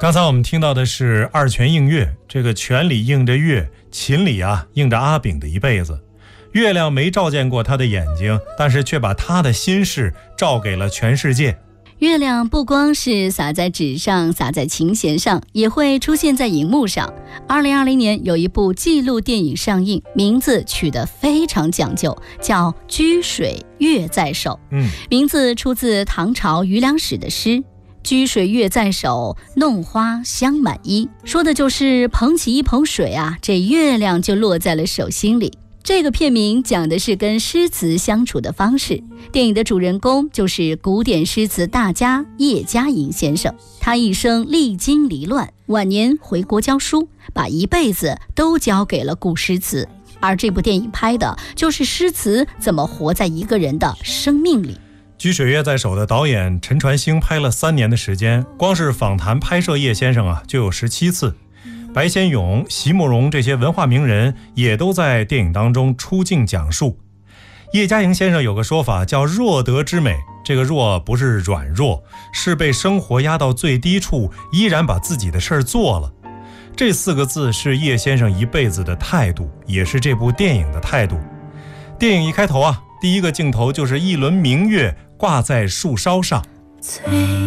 刚才我们听到的是二泉映月，这个泉里映着月，琴里映着阿炳的一辈子。月亮没照见过他的眼睛，但是却把他的心事照给了全世界。 月亮不光是洒在纸上，洒在琴弦上，也会出现在荧幕上。2020年有一部纪录电影上映，名字取得非常讲究，叫《居水月在手》。名字出自唐朝余良史的诗，居水月在手，弄花香满衣，说的就是捧起一捧水这月亮就落在了手心里。这个片名讲的是跟诗词相处的方式。电影的主人公就是古典诗词大家叶嘉莹先生，他一生历经离乱，晚年回国教书，把一辈子都交给了古诗词。而这部电影拍的就是诗词怎么活在一个人的生命里。 居水月在手的导演陈传兴拍了3年的时间，光是访谈拍摄叶先生就有17次。白先勇、席慕容这些文化名人也都在电影当中出镜讲述。叶嘉莹先生有个说法叫弱德之美，这个弱不是软弱，是被生活压到最低处，依然把自己的事儿做了。这4个字是叶先生一辈子的态度，也是这部电影的态度。电影一开头第一个镜头就是一轮明月挂在树梢上。